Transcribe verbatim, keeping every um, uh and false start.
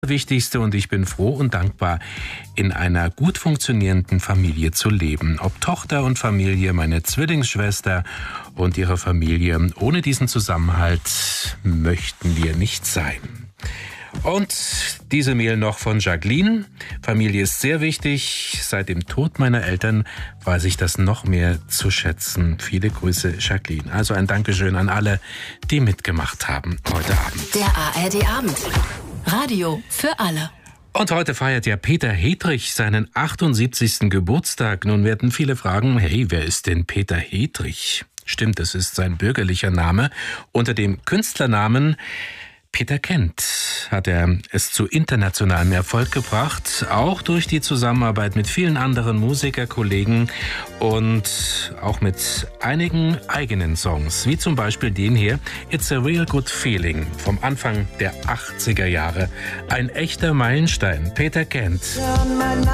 Wichtigste und ich bin froh und dankbar, in einer gut funktionierenden Familie zu leben. Ob Tochter und Familie, meine Zwillingsschwester und ihre Familie. Ohne diesen Zusammenhalt möchten wir nicht sein. Und diese Mail noch von Jacqueline. Familie ist sehr wichtig. Seit dem Tod meiner Eltern weiß ich das noch mehr zu schätzen. Viele Grüße, Jacqueline. Also ein Dankeschön an alle, die mitgemacht haben heute Abend. Der A R D-Abend. Radio für alle. Und heute feiert ja Peter Hedrich seinen achtundsiebzigsten Geburtstag. Nun werden viele fragen, hey, wer ist denn Peter Hedrich? Stimmt, es ist sein bürgerlicher Name. Unter dem Künstlernamen Peter Kent hat er es zu internationalem Erfolg gebracht, auch durch die Zusammenarbeit mit vielen anderen Musikerkollegen und auch mit einigen eigenen Songs, wie zum Beispiel den hier, It's a Real Good Feeling, vom Anfang der achtziger Jahre. Ein echter Meilenstein, Peter Kent.